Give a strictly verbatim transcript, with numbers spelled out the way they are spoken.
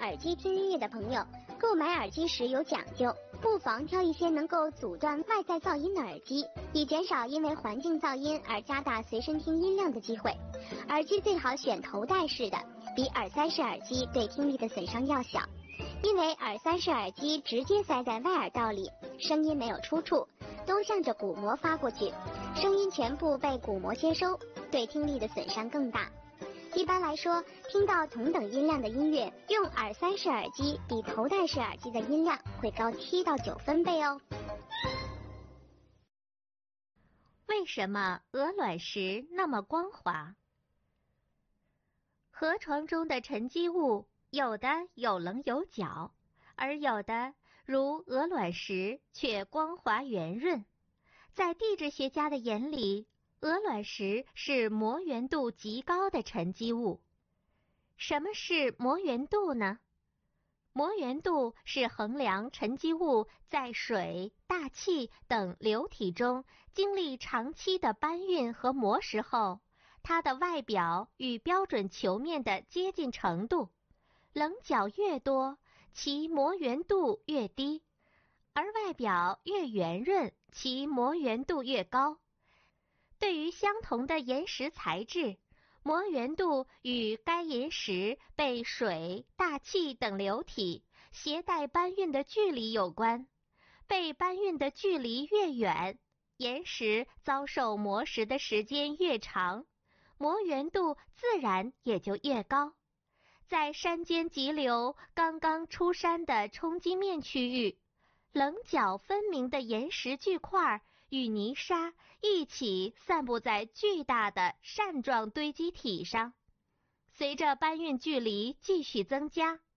耳机听音乐的朋友，购买耳机时有讲究，不妨挑一些能够阻断外在噪音的耳机，以减少因为环境噪音而加大随身听音量的机会。耳机最好选头戴式的，比耳塞式耳机对听力的损伤要小。因为耳塞式耳机直接塞在外耳道里，声音没有出处，都向着鼓膜发过去，声音全部被鼓膜接收，对听力的损伤更大。一般来说，听到同等音量的音乐，用耳塞式耳机比头戴式耳机的音量会高七到九分贝哦。 为什么鹅卵石那么光滑？河床中的沉积物有的有棱有角，而有的如鹅卵石却光滑圆润。在地质学家的眼里，鹅卵石是膜圆度极高的沉积物。什么是膜圆度呢？膜圆度是衡量沉积物在水、大气等流体中经历长期的搬运和磨蚀后，它的外表与标准球面的接近程度。棱角越多，其膜圆度越低，而外表越圆润，其膜圆度越高。对于相同的岩石材质，膜圆度与该岩石被水、大气等流体携带搬运的距离有关。被搬运的距离越远，岩石遭受磨蚀的时间越长，膜圆度自然也就越高。在山间急流刚刚出山的冲积面区域，棱角分明的岩石巨块与泥沙一起散布在巨大的扇状堆积体上。随着搬运距离继续增加，